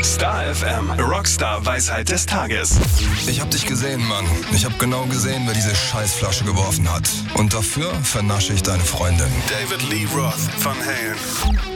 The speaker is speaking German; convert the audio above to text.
Star FM, Rockstar Weisheit des Tages. Ich hab dich gesehen, Mann. Ich hab genau gesehen, wer diese Scheißflasche geworfen hat. Und dafür vernasche ich deine Freundin. David Lee Roth von Halen.